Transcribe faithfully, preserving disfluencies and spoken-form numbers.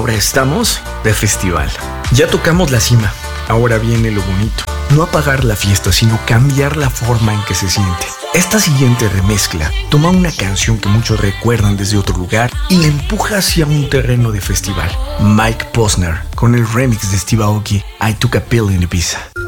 Ahora estamos de festival. Ya tocamos la cima. Ahora viene lo bonito. No apagar la fiesta, sino cambiar la forma en que se siente. Esta siguiente remezcla toma una canción que muchos recuerdan desde otro lugar y la empuja hacia un terreno de festival. Mike Posner con el remix de Steve Aoki, I Took a Pill in Ibiza.